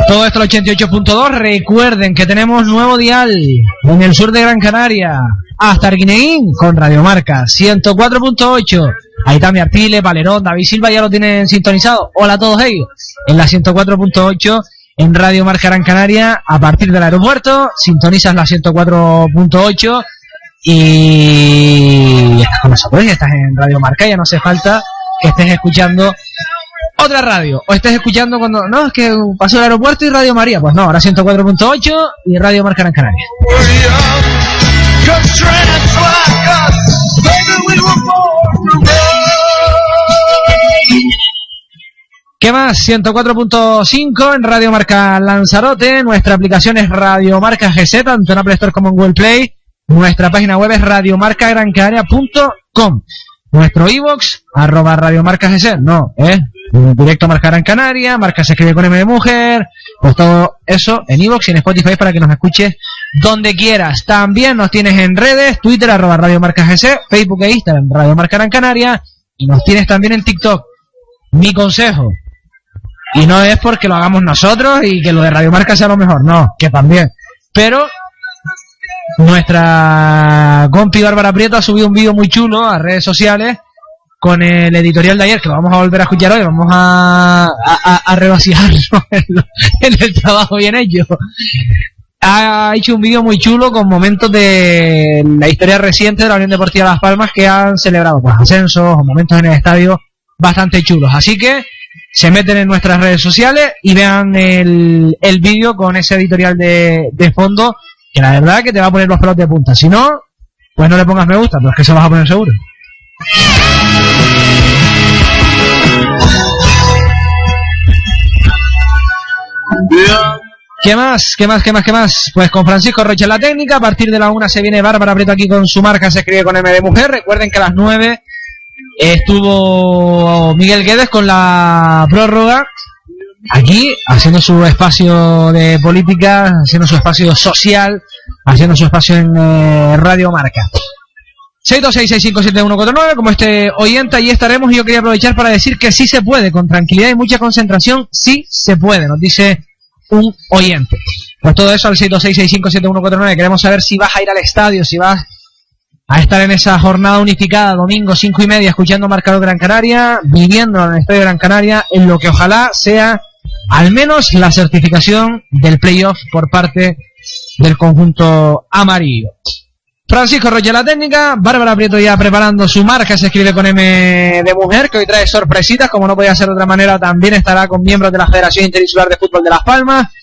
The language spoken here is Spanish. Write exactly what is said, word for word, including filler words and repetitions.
Todo esto el ochenta y ocho punto dos. Recuerden que tenemos nuevo dial en el sur de Gran Canaria, hasta Arguineguín, con Radio Marca ciento cuatro punto ocho. Ahí también Artiles, Valerón, David Silva ya lo tienen sintonizado. Hola a todos ellos. En la ciento cuatro punto ocho, en Radio Marca Gran Canaria, a partir del aeropuerto, sintonizas la ciento cuatro punto ocho y estás con nosotros, y estás en Radio Marca. Ya no hace falta que estés escuchando otra radio, o estés escuchando cuando, no, es que pasó el aeropuerto y Radio María. Pues no, ahora ciento cuatro punto ocho y Radio Marca Gran Canaria. ¿Qué más? ciento cuatro punto cinco en Radio Marca Lanzarote. Nuestra aplicación es Radio Marca G Z, tanto en Apple Store como en Google Play. Nuestra página web es radio marca gran canaria punto com. Nuestro iVoox, arroba Radio Marca G Z, no, ¿eh? Directo Marca Gran Canaria, Marca se escribe con M de mujer, pues todo eso en iVoox y en Spotify para que nos escuches donde quieras. También nos tienes en redes, Twitter, arroba Radio Marca G Z, Facebook e Instagram, Radio Marca Gran Canaria, y nos tienes también en TikTok. Mi consejo, y no es porque lo hagamos nosotros y que lo de Radio Marca sea lo mejor, no, que también, pero nuestra compi Bárbara Prieto ha subido un vídeo muy chulo a redes sociales con el editorial de ayer, que lo vamos a volver a escuchar hoy. Vamos a, a, a revaciarlo en, en el trabajo bien hecho. Ha hecho un vídeo muy chulo con momentos de la historia reciente de la Unión Deportiva Las Palmas, que han celebrado pues ascensos o momentos en el estadio bastante chulos. Así que se meten en nuestras redes sociales y vean el, el vídeo con ese editorial de, de fondo, que la verdad que te va a poner los pelos de punta. Si no, pues no le pongas me gusta, pero es que se vas a poner seguro. ¿Qué más? ¿Qué más? ¿Qué más? ¿Qué más? Pues con Francisco Rocha en la técnica. A partir de la una se viene Bárbara Prieto aquí con su Marca se escribe con M de mujer. Recuerden que a las nueve estuvo Miguel Guedes con la prórroga aquí, haciendo su espacio de política, haciendo su espacio social, haciendo su espacio en eh, Radio Marca. seis dos seis seis cinco siete uno cuatro nueve, como este oyente, allí estaremos. Y yo quería aprovechar para decir que sí se puede, con tranquilidad y mucha concentración, sí se puede, nos dice un oyente. Pues todo eso al seis dos seis seis cinco siete uno cuatro nueve. Queremos saber si vas a ir al estadio, si vas a estar en esa jornada unificada, domingo cinco y media, escuchando Marcador Gran Canaria, viviendo en el Estadio Gran Canaria, en lo que ojalá sea al menos la certificación del playoff por parte del conjunto amarillo. Francisco Rocha la técnica, Bárbara Prieto ya preparando su Marca se escribe con M de mujer, que hoy trae sorpresitas, como no podía ser de otra manera. También estará con miembros de la Federación Interinsular de Fútbol de Las Palmas,